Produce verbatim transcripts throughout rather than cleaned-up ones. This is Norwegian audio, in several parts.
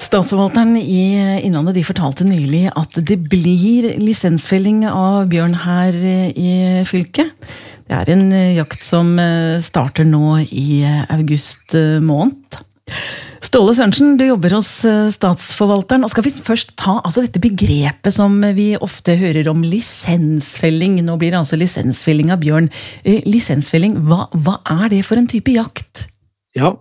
Statsforvalteren i Innlandet de fortalte nylig at det blir lisensfelling av bjørn her i fylket. Det er en jakt som starter nå i august måned. Ståle Sørensen, du jobber hos Statsforvalteren, og skal vi først ta altså dette begrepet som vi ofte hører om lisensfelling. Nå blir det altså lisensfelling av bjørn. Lisensfelling, hva, hva er det for en type jakt? Ja,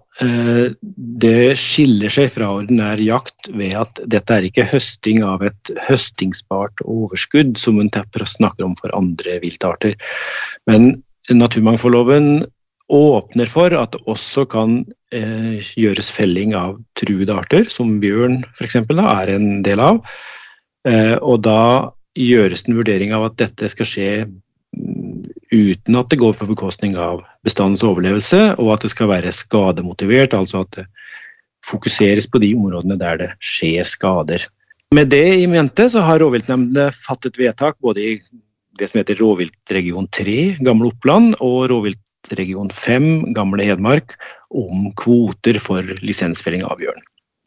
det skiller seg fra ordinær jakt ved at dette er ikke høsting av et høstingsbart overskudd, som man snakker om for andre viltarter. Men naturmangfoldloven åpner for at det også kan eh, gjøres felling av truede arter, som bjørn for eksempel da, er en del av. Eh, og da gjøres en vurdering av at dette skal skje uten at det går på bekostning av bestandens overlevelse, og at det skal være skademotivert, altså at det fokuseres på de områdene der det skjer skader. Med det i mente så har rovviltnemndene fattet vedtak både i det som heter rovviltregion tre, Gamle Oppland, og rovviltregion fem, Gamle Hedmark, om kvoter for lisensfelling av bjørn.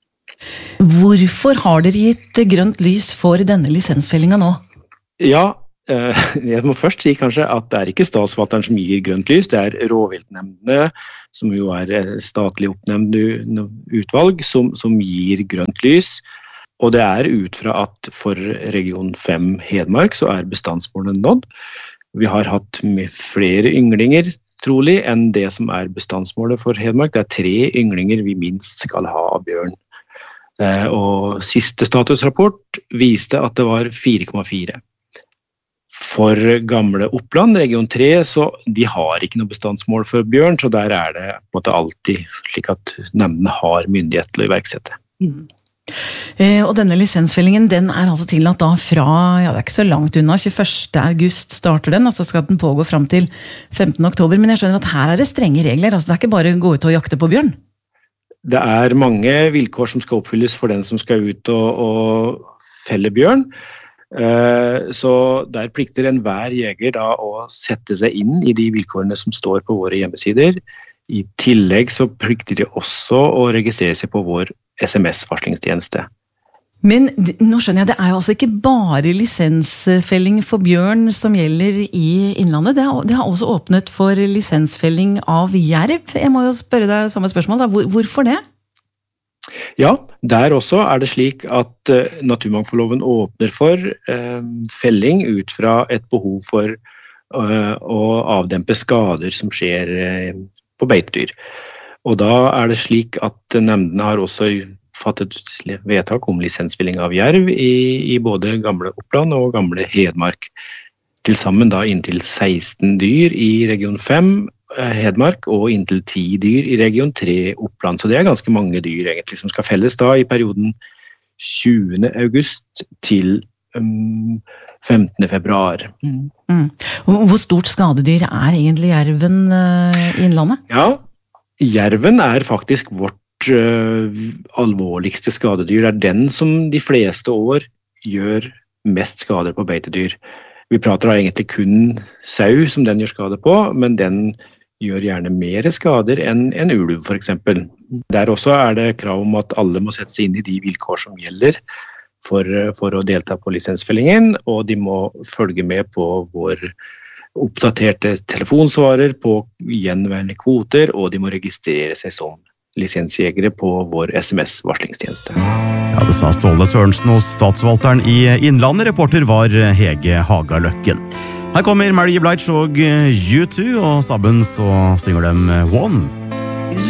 Hvorfor har dere gitt grønt lys for denne lisensfellingen nå? Ja, jeg må først si kanskje at det er ikke Statsforvalteren som gir grønt lys, det er rovviltnemndene, som jo er statlig oppnevnt utvalg, som, som gir grønt lys. Og det er ut fra at for region fem Hedmark så er bestandsmålene nådd. Vi har hatt flere ynglinger, trolig, enn det som er bestandsmålet for Hedmark. Det er tre ynglinger vi minst skal ha av bjørn. Og siste statusrapport viste at det var fire komma fire. For Gamle Oppland, region tre, så de har ikke noe bestandsmål for bjørn, så der er det på en måte alltid slik at nemndene har myndighet til å iverksette. Mm. Eh, og denne lisensfellingen, den er altså tillatt da fra, ja det er ikke så langt unna, tjueførste august starter den, og så skal den pågå frem til femtende oktober, men jeg skjønner at her er det strenge regler, altså det er ikke bare å gå ut og jakte på bjørn? Det er mange vilkår som skal oppfylles for den som skal ut og, og felle bjørn. Så der plikter enhver jeger da å sette seg inn i de vilkårene som står på våre hjemmesider. I tillegg så plikter de også å registrere seg på vår S M S-varslingstjeneste. Men nå skjønner jeg, det er jo altså ikke bare lisensfelling for bjørn som gjelder i Innlandet. Det har, det har også åpnet for lisensfelling av jerv. Jeg må jo spørre deg samme spørsmål da. Hvor, hvorfor det? Ja, der også er det slik at uh, naturmangfoldloven åpner for uh, felling ut fra et behov for uh, å avdempe skader som skjer uh, på beitedyr. Og da er det slik at nemndene har også fattet vedtak om lisensfelling av jerv i, i både Gamle Oppland og Gamle Hedmark. Til sammen da inntil seksten dyr i region fem Hedmark og inntil ti dyr i region tre Oppland. Så det er ganske mange dyr egentlig som skal felles da i perioden tjuende august til um, femtende februar. Mm. Mm. Hvor stort skadedyr er egentlig jerven uh, i Innlandet? Ja, jerven er faktisk vårt uh, alvorligste skadedyr. Det er den som de fleste år gjør mest skader på beitedyr. Vi prater da egentlig kun sau som den gjør skade på, men den gjør gjerne mer skader enn en ulv for eksempel. Der også er det krav om at alle må sette seg inn i de vilkår som gjelder for, for å delta på lisensfellingen, og de må følge med på vår oppdaterte telefonsvarer på gjenværende kvoter, og de må registrere seg som lisensjegere på vår S M S-varslingstjeneste. Ja, det sa Ståle Sørensen hos Statsforvalteren i Innlandet. Reporter var Hege Hagaløkken. Her kommer Mary Blige og U to, og sammen så synger dem One.